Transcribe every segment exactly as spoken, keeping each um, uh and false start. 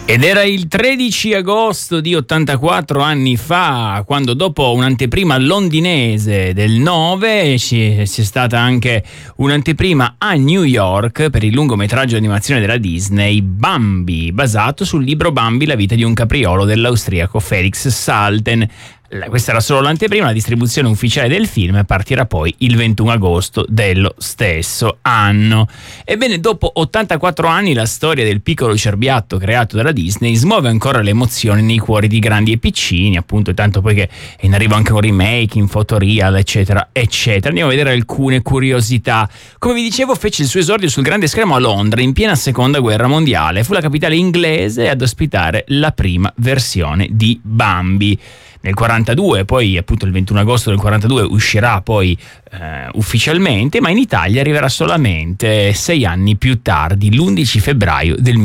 Ed era il tredici agosto di ottantaquattro anni fa, quando dopo un'anteprima londinese del nove c'è stata anche un'anteprima a New York per il lungometraggio animazione della Disney Bambi, basato sul libro Bambi, la vita di un capriolo dell'austriaco Felix Salten. Questa era solo l'anteprima, la distribuzione ufficiale del film partirà poi il ventuno agosto dello stesso anno. Ebbene, dopo ottantaquattro anni la storia del piccolo cerbiatto creato dalla Disney smuove ancora le emozioni nei cuori di grandi e piccini, appunto, tanto poi che è in arrivo anche un remake in fotoreal, eccetera, eccetera. Andiamo a vedere alcune curiosità. Come vi dicevo, fece il suo esordio sul grande schermo a Londra in piena seconda guerra mondiale. Fu la capitale inglese ad ospitare la prima versione di Bambi. Nel quarantadue, poi appunto il ventuno agosto del quarantadue uscirà poi eh, ufficialmente, ma in Italia arriverà solamente sei anni più tardi, l'undici febbraio del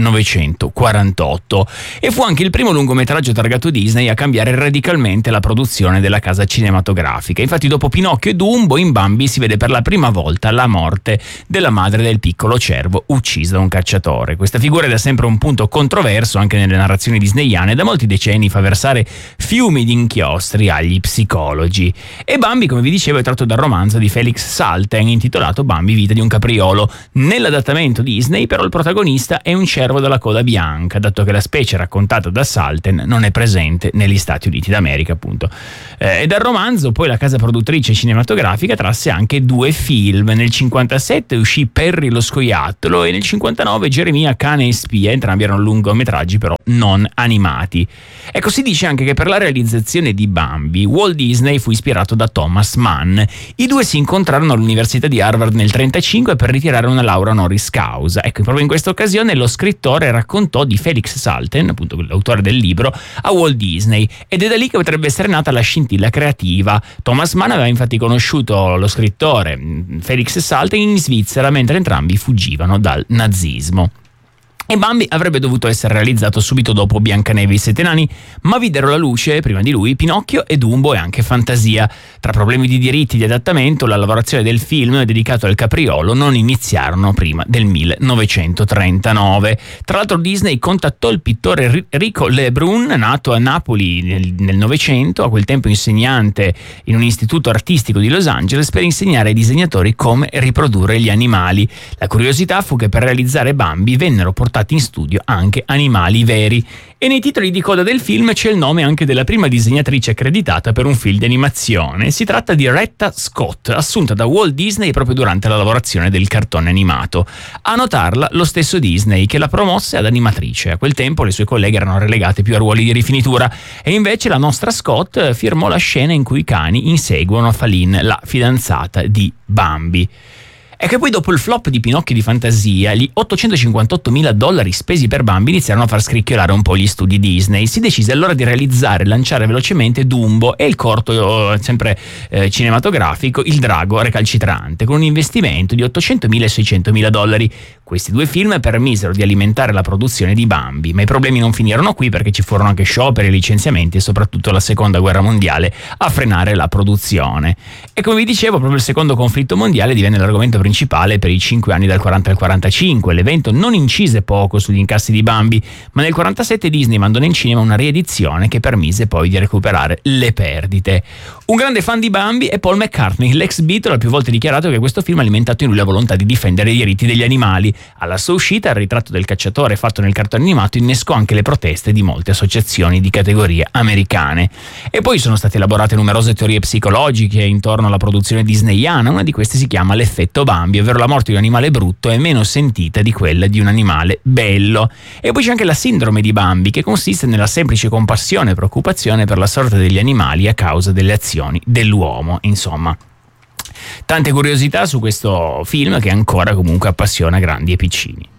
millenovecentoquarantotto, e fu anche il primo lungometraggio targato Disney a cambiare radicalmente la produzione della casa cinematografica. Infatti, dopo Pinocchio e Dumbo, in Bambi si vede per la prima volta la morte della madre del piccolo cervo uccisa da un cacciatore. Questa figura è da sempre un punto controverso anche nelle narrazioni disneyane, e da molti decenni fa versare fiumi di inchiostri agli psicologi. E Bambi, come vi dicevo, è tratto dal romanzo di Felix Salten intitolato Bambi, vita di un capriolo. Nell'adattamento Disney però il protagonista è un cervo dalla coda bianca, dato che la specie raccontata da Salten non è presente negli Stati Uniti d'America, appunto. Eh, e dal romanzo poi la casa produttrice cinematografica trasse anche due film. Nel cinquantasette uscì Perry lo scoiattolo e nel cinquantanove Geremia, cane e spia, entrambi erano lungometraggi però non animati. Ecco, si dice anche che per la realizzazione di Bambi Walt Disney fu ispirato da Thomas Mann. I due si incontrarono all'Università di Harvard nel trentacinque per ritirare una laurea honoris causa. Ecco, proprio in questa occasione lo scrittore raccontò di Felix Salten, appunto l'autore del libro, a Walt Disney, ed è da lì che potrebbe essere nata la scintilla creativa. Thomas Mann aveva infatti conosciuto lo scrittore Felix Salten in Svizzera mentre entrambi fuggivano dal nazismo. E Bambi avrebbe dovuto essere realizzato subito dopo Biancaneve e i Sette Nani, ma videro la luce prima di lui Pinocchio e Dumbo e anche Fantasia. Tra problemi di diritti di adattamento, la lavorazione del film dedicato al capriolo non iniziarono prima del millenovecentotrentanove. Tra l'altro Disney contattò il pittore Rico Lebrun, nato a Napoli nel Novecento, a quel tempo insegnante in un istituto artistico di Los Angeles, per insegnare ai disegnatori come riprodurre gli animali. La curiosità fu che per realizzare Bambi vennero portati in studio anche animali veri, e nei titoli di coda del film c'è il nome anche della prima disegnatrice accreditata per un film di animazione. Si tratta di Retta Scott, assunta da Walt Disney proprio durante la lavorazione del cartone animato. A notarla lo stesso Disney, che la promosse ad animatrice. A quel tempo le sue colleghe erano relegate più a ruoli di rifinitura, e invece la nostra Scott firmò la scena in cui i cani inseguono Falin, la fidanzata di Bambi. È che poi, dopo il flop di Pinocchio di Fantasia, gli ottocentocinquantottomila dollari spesi per Bambi iniziarono a far scricchiolare un po' gli studi Disney. Si decise allora di realizzare e lanciare velocemente Dumbo e il corto, sempre eh, cinematografico, Il drago recalcitrante, con un investimento di ottocentomila e seicentomila dollari. Questi due film permisero di alimentare la produzione di Bambi, ma i problemi non finirono qui, perché ci furono anche scioperi, licenziamenti e soprattutto la seconda guerra mondiale a frenare la produzione. E come vi dicevo, proprio il secondo conflitto mondiale divenne l'argomento principale per i cinque anni dal quaranta al quarantacinque. L'evento non incise poco sugli incassi di Bambi, ma nel quarantasette Disney mandò nel cinema una riedizione che permise poi di recuperare le perdite. Un grande fan di Bambi è Paul McCartney. L'ex Beatle ha più volte dichiarato che questo film ha alimentato in lui la volontà di difendere i diritti degli animali. Alla sua uscita, il ritratto del cacciatore fatto nel cartone animato innescò anche le proteste di molte associazioni di categoria americane. E poi sono state elaborate numerose teorie psicologiche intorno alla produzione disneyana. Una di queste si chiama l'effetto Bambi, ovvero la morte di un animale brutto è meno sentita di quella di un animale bello. E poi c'è anche la sindrome di Bambi, che consiste nella semplice compassione e preoccupazione per la sorte degli animali a causa delle azioni dell'uomo. Insomma, tante curiosità su questo film che ancora comunque appassiona grandi e piccini.